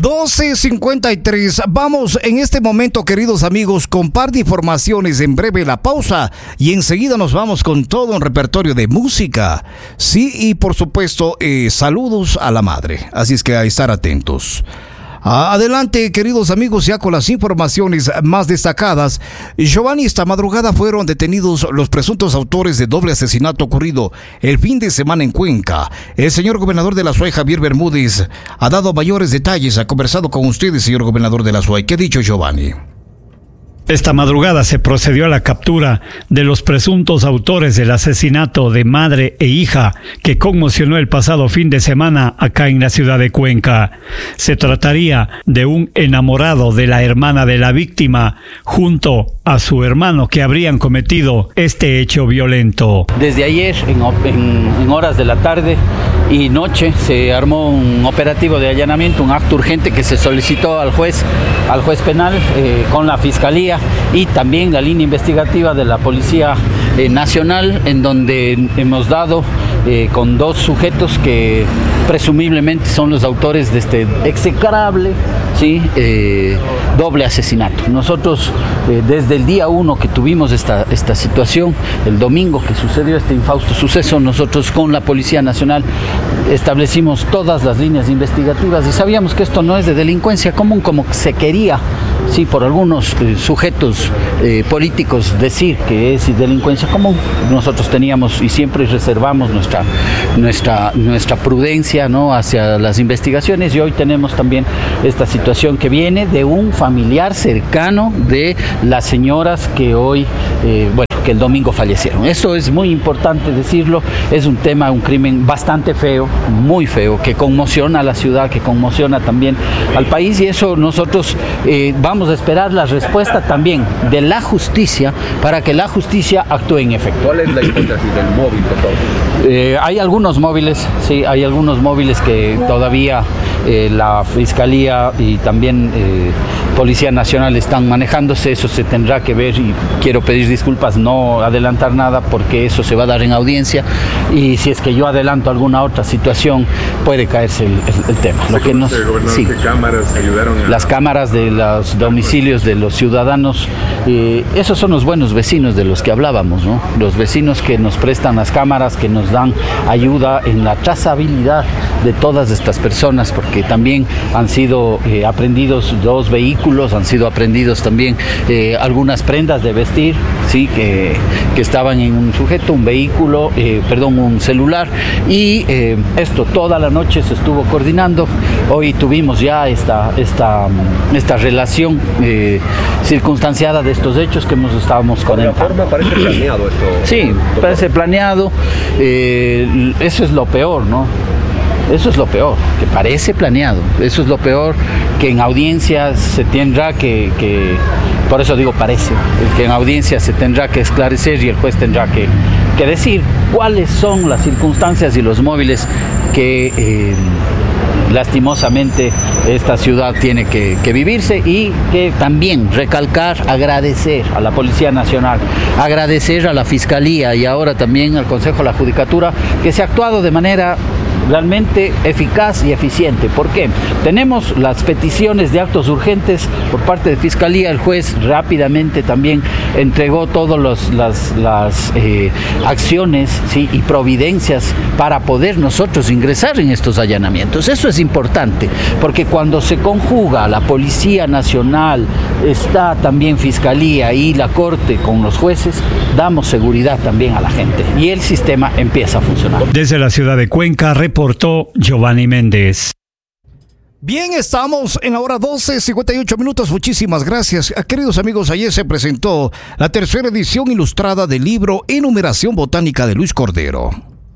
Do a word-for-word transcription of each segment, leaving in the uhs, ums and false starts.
doce cincuenta y tres. Vamos en este momento, queridos amigos, con par de informaciones. En breve la pausa y enseguida nos vamos con todo un repertorio de música. Sí, y por supuesto, eh, saludos a la madre. Así es que a estar atentos. Adelante, queridos amigos, ya con las informaciones más destacadas. Giovanni, esta madrugada fueron detenidos los presuntos autores de doble asesinato ocurrido el fin de semana en Cuenca. El señor gobernador de la S U A Y, Javier Bermúdez, ha dado mayores detalles, ha conversado con ustedes, señor gobernador de la S U A Y. ¿Qué ha dicho Giovanni? Esta madrugada se procedió a la captura de los presuntos autores del asesinato de madre e hija que conmocionó el pasado fin de semana acá en la ciudad de Cuenca. Se trataría de un enamorado de la hermana de la víctima junto a su hermano que habrían cometido este hecho violento. Desde ayer, en, en, en horas de la tarde y noche, se armó un operativo de allanamiento, un acto urgente que se solicitó al juez, al juez penal eh, con la fiscalía y también la línea investigativa de la Policía eh, Nacional, en donde hemos dado eh, con dos sujetos que presumiblemente son los autores de este execrable, ¿sí? eh, doble asesinato. Nosotros eh, desde el día uno que tuvimos esta, esta situación, el domingo que sucedió este infausto suceso, nosotros con la Policía Nacional establecimos todas las líneas investigativas y sabíamos que esto no es de delincuencia común como se quería, sí, por algunos eh, sujetos eh, políticos decir que es delincuencia común. Nosotros teníamos y siempre reservamos nuestra, nuestra, nuestra prudencia, ¿no?, hacia las investigaciones, y hoy tenemos también esta situación que viene de un familiar cercano de las señoras que hoy, eh, bueno, que el domingo fallecieron. Eso es muy importante decirlo, es un tema, un crimen bastante feo, muy feo, que conmociona a la ciudad, que conmociona también al país, y eso nosotros eh, vamos a esperar la respuesta también de la justicia para que la justicia actúe en efecto. ¿Cuál es la hipótesis del móvil, doctor? Eh, hay algunos móviles, sí, hay algunos móviles que todavía eh, la Fiscalía y también eh, Policía Nacional están manejándose. Eso se tendrá que ver y quiero pedir disculpas, no adelantar nada porque eso se va a dar en audiencia, y si es que yo adelanto alguna otra situación puede caerse el, el, el tema. Lo que nos, sí, ¿qué cámaras ayudaron a... Las cámaras de los domicilios de los ciudadanos, eh, esos son los buenos vecinos de los que hablábamos, ¿no? Los vecinos que nos prestan las cámaras, que nos dan ayuda en la trazabilidad de todas estas personas, porque también han sido eh, aprendidos dos vehículos, han sido aprendidos también eh, algunas prendas de vestir, sí, que, que estaban en un sujeto, un vehículo, eh, perdón, un celular, y eh, esto toda la noche se estuvo coordinando. Hoy tuvimos ya esta, esta, esta relación eh, circunstanciada de estos hechos que hemos estábamos comentando. De alguna forma parece planeado esto. Sí, doctor. Parece planeado, eh, eso es lo peor, ¿no? Eso es lo peor, que parece planeado. Eso es lo peor, que en audiencia se tendrá que, que por eso digo parece, que en audiencia se tendrá que esclarecer y el juez tendrá que, que decir cuáles son las circunstancias y los móviles que eh, lastimosamente esta ciudad tiene que, que vivirse, y que también recalcar, agradecer a la Policía Nacional, agradecer a la Fiscalía y ahora también al Consejo de la Judicatura, que se ha actuado de manera realmente eficaz y eficiente. ¿Por qué? Tenemos las peticiones de actos urgentes por parte de Fiscalía. El juez rápidamente también entregó todas los, las, las eh, acciones, ¿sí?, y providencias para poder nosotros ingresar en estos allanamientos. Eso es importante, porque cuando se conjuga la Policía Nacional, está también Fiscalía y la Corte con los jueces, damos seguridad también a la gente y el sistema empieza a funcionar. Desde la ciudad de Cuenca, reportó Giovanni Méndez. Bien, estamos en la hora doce, cincuenta y ocho minutos. Muchísimas gracias. Queridos amigos, ayer se presentó la tercera edición ilustrada del libro Enumeración Botánica de Luis Cordero.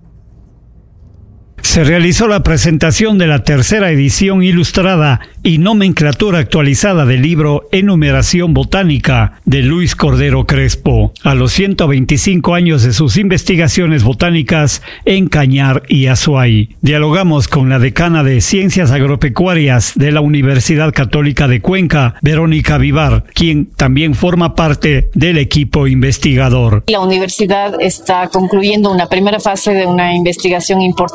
Se realizó la presentación de la tercera edición ilustrada y nomenclatura actualizada del libro Enumeración Botánica de Luis Cordero Crespo, a los ciento veinticinco años de sus investigaciones botánicas en Cañar y Azuay. Dialogamos con la decana de Ciencias Agropecuarias de la Universidad Católica de Cuenca, Verónica Vivar, quien también forma parte del equipo investigador. La universidad está concluyendo una primera fase de una investigación importante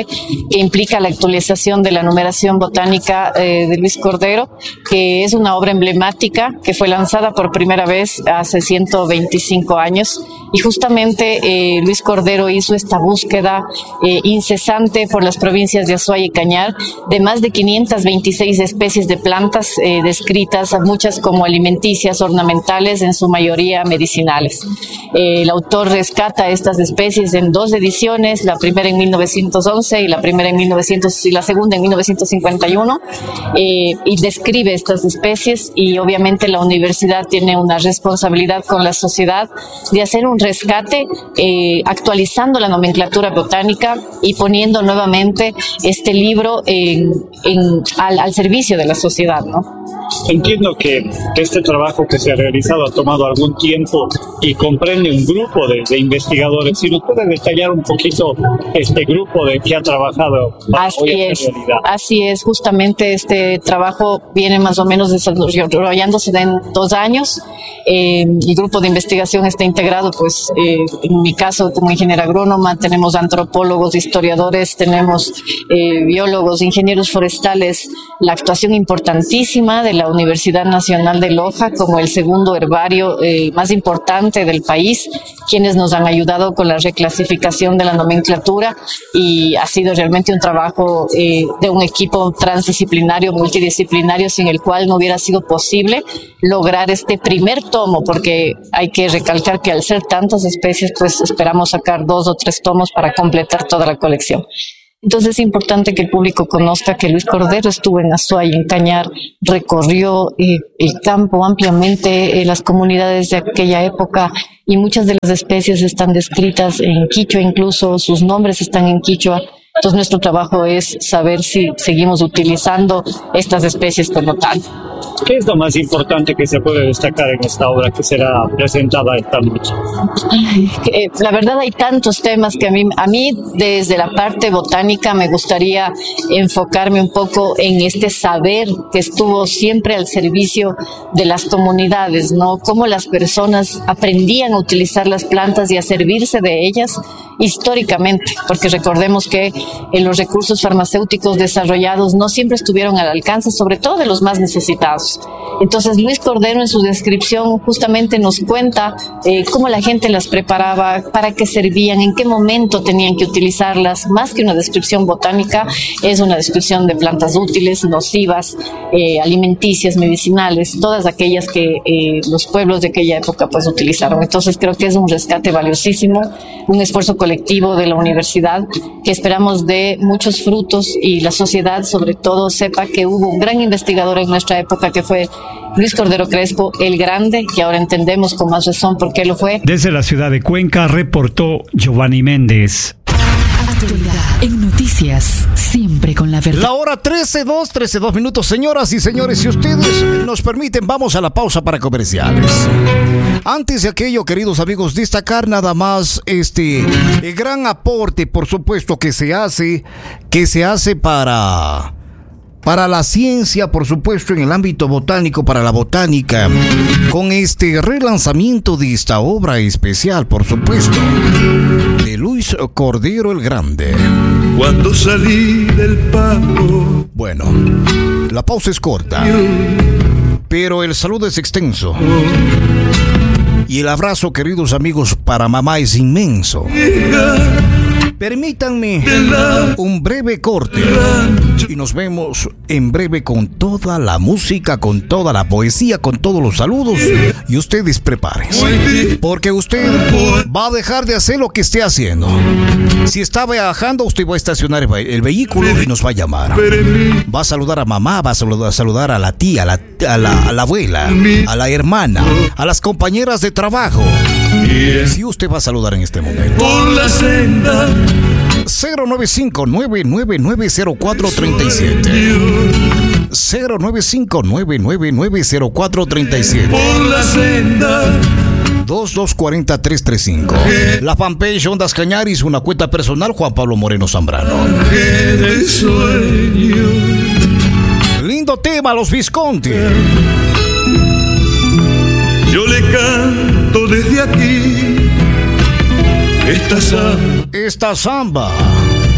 que implica la actualización de la numeración botánica eh, de Luis Cordero, que es una obra emblemática que fue lanzada por primera vez hace ciento veinticinco años. Y justamente eh, Luis Cordero hizo esta búsqueda eh, incesante por las provincias de Azuay y Cañar de más de quinientas veintiséis especies de plantas eh, descritas, muchas como alimenticias, ornamentales, en su mayoría medicinales. Eh, el autor rescata estas especies en dos ediciones, la primera en mil novecientos once y la primera en mil novecientos y la segunda en mil novecientos cincuenta y uno, eh, y describe estas especies, y obviamente la universidad tiene una responsabilidad con la sociedad de hacer un rescate, eh, actualizando la nomenclatura botánica y poniendo nuevamente este libro en, en, al, al servicio de la sociedad, ¿no? Entiendo que, que este trabajo que se ha realizado ha tomado algún tiempo y comprende un grupo de, de investigadores. Si nos puede detallar un poquito este grupo de que ha trabajado así hoy es, esta realidad. Así es, justamente este trabajo viene más o menos desarrollándose en dos años. Eh, el grupo de investigación está integrado, pues, eh, en mi caso como ingeniera agrónoma, tenemos antropólogos, historiadores, tenemos eh, biólogos, ingenieros forestales, la actuación importantísima de la Universidad Nacional de Loja como el segundo herbario eh, más importante del país, quienes nos han ayudado con la reclasificación de la nomenclatura, y ha sido realmente un trabajo eh, de un equipo transdisciplinario, multidisciplinario, sin el cual no hubiera sido posible lograr este primer tomo, porque hay que recalcar que al ser tantas especies, pues esperamos sacar dos o tres tomos para completar toda la colección. Entonces es importante que el público conozca que Luis Cordero estuvo en Azuay, en Cañar, recorrió eh, el campo ampliamente, eh, las comunidades de aquella época, y muchas de las especies están descritas en quichua, incluso sus nombres están en quichua. Entonces nuestro trabajo es saber si seguimos utilizando estas especies como tal. ¿Qué es lo más importante que se puede destacar en esta obra que será presentada esta noche? La verdad hay tantos temas que a mí, a mí desde la parte botánica me gustaría enfocarme un poco en este saber que estuvo siempre al servicio de las comunidades, ¿no? Cómo las personas aprendían a utilizar las plantas y a servirse de ellas históricamente, porque recordemos que eh, los recursos farmacéuticos desarrollados no siempre estuvieron al alcance, sobre todo de los más necesitados. Entonces Luis Cordero en su descripción justamente nos cuenta eh, cómo la gente las preparaba, para qué servían, en qué momento tenían que utilizarlas. Más que una descripción botánica, es una descripción de plantas útiles, nocivas, eh, alimenticias, medicinales, todas aquellas que eh, los pueblos de aquella época pues utilizaron. Entonces creo que es un rescate valiosísimo, un esfuerzo colectivo de la universidad que esperamos dé muchos frutos, y la sociedad sobre todo sepa que hubo un gran investigador en nuestra época que fue Luis Cordero Crespo, el Grande, que ahora entendemos con más razón por qué lo fue. Desde la ciudad de Cuenca reportó Giovanni Méndez. Actualidad en noticias, siempre con la verdad. La hora trece dos, trece dos minutos, señoras y señores. Si ustedes nos permiten, vamos a la pausa para comerciales. Antes de aquello, queridos amigos, destacar nada más este el gran aporte, por supuesto, que se hace, que se hace para... para la ciencia, por supuesto, en el ámbito botánico, para la botánica, con este relanzamiento de esta obra especial, por supuesto, de Luis Cordero el Grande. Cuando salí del pago. Bueno, la pausa es corta, pero el saludo es extenso. Y el abrazo, queridos amigos, para mamá es inmenso. Permítanme un breve corte y nos vemos en breve con toda la música, con toda la poesía, con todos los saludos. Y ustedes prepárense, porque usted va a dejar de hacer lo que esté haciendo. Si está viajando, usted va a estacionar el vehículo y nos va a llamar. Va a saludar a mamá, va a saludar, a, saludar a la tía, a la, a, la, a la abuela, a la hermana, a las compañeras de trabajo. Si usted va a saludar en este momento. Por la senda. cero nueve cinco, nueve nueve nueve, cero cuatro tres siete. cero nueve cinco, nueve nueve nueve, cero cuatro tres siete. Por la senda. dos dos cuatro cero, tres tres cinco. La fanpage Ondas Cañaris, una cuenta personal Juan Pablo Moreno Zambrano. De sueño. Lindo tema, Los Visconti. Yo le canto desde aquí esta samba. Esta samba.